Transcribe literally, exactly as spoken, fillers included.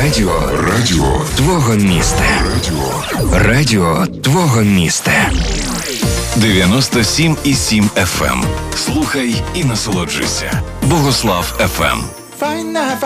Радіо. Радіо твого міста. Радіо. Радіо твого міста. дев'яносто сім і сім еф ем. Слухай і насолоджуйся. Богослав еф ем.